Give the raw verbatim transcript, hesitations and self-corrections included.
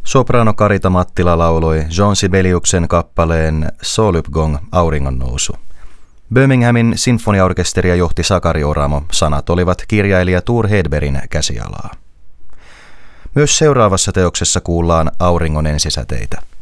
Soprano Karita Mattila lauloi Jean Sibeliuksen kappaleen Solupgång, auringonnousu. Birminghamin sinfoniaorkesteria johti Sakari Oramo, sanat olivat kirjailija Tur Hedbergin käsialaa. Myös seuraavassa teoksessa kuullaan auringon ensisäteitä.